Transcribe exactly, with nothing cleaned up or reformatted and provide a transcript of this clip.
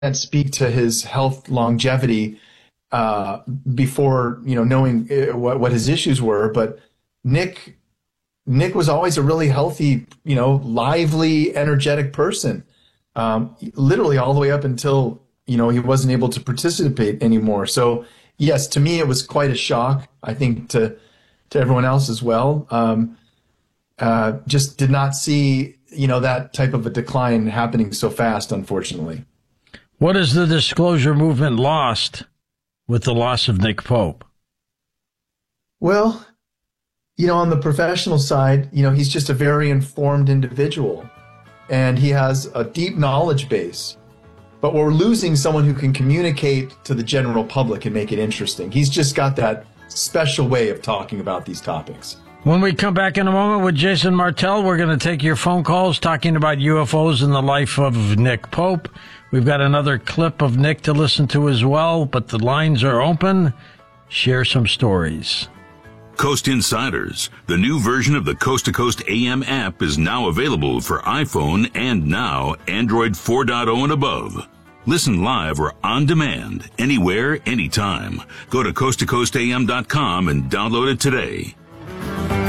speak to his health longevity uh, before, you know, knowing what, what his issues were. But Nick, Nick was always a really healthy, you know, lively, energetic person, um, literally all the way up until, you know, he wasn't able to participate anymore. So yes, to me, it was quite a shock. I think to, to everyone else as well. Um, uh, just did not see, you know, that type of a decline happening so fast, unfortunately. What has the disclosure movement lost with the loss of Nick Pope? Well, you know, on the professional side, you know, he's just a very informed individual and he has a deep knowledge base. But we're losing someone who can communicate to the general public and make it interesting. He's just got that special way of talking about these topics. When we come back in a moment with Jason Martell, we're going to take your phone calls talking about U F Os and the life of Nick Pope. We've got another clip of Nick to listen to as well, but the lines are open. Share some stories. Coast Insiders, the new version of the Coast to Coast A M app, is now available for iPhone and now Android four point oh and above. Listen live or on demand, anywhere, anytime. Go to coast to coast a m dot com and download it today.